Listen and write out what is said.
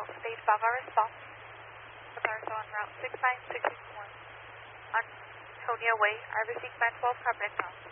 stage 5 our response. Cars on route 69661. Antonio Way, RBC Command 12, cover and ground.